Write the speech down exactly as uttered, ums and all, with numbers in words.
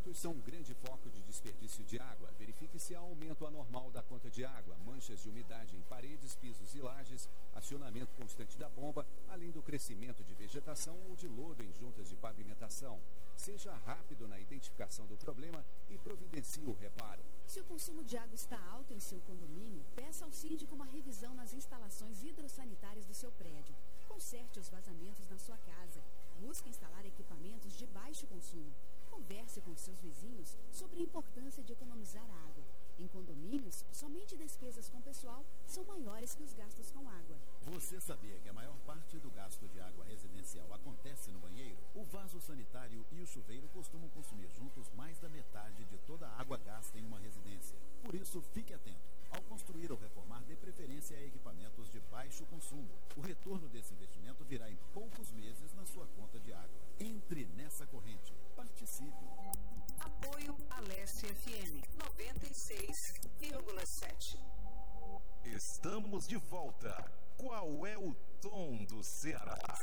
elétricos são um grande foco de desperdício de água. Verifique se há aumento anormal da conta de água, manchas de umidade em paredes, pisos e lajes, acionamento constante da bomba, além do crescimento de vegetação ou de lodo em juntas de pavimentação. Seja rápido na identificação do problema e providencie o reparo. Se o consumo de água está alto em seu condomínio, peça ao síndico uma revisão nas instalações hidrossanitárias do seu prédio. Conserte os vazamentos na sua casa. Busque instalar equipamentos de baixo consumo. Converse com seus vizinhos sobre a importância de economizar água. Em condomínios, somente despesas com pessoal são maiores que os gastos com água. Você sabia que a maior parte do gasto de água residencial acontece no banheiro? O vaso sanitário e o chuveiro costumam consumir juntos mais da metade de toda a água gasta em uma residência. Por isso, fique atento. Ao construir ou reformar, dê preferência a equipamentos de baixo consumo. O retorno desse investimento virá em poucos meses na sua conta de água. Entre nessa corrente. Participe. Apoio Aleste F M noventa e seis vírgula sete. Estamos de volta. Qual é o tom do Ceará?